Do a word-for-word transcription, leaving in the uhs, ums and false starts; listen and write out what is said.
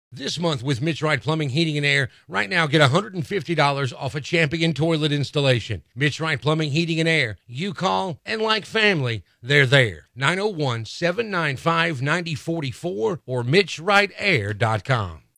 This month with Mitch Wright Plumbing, Heating, and Air, right now get one hundred fifty dollars off a Champion toilet installation. Mitch Wright Plumbing, Heating, and Air. You call, and like family, they're there. nine oh one, seven nine five, nine oh four four or mitch wright air dot com.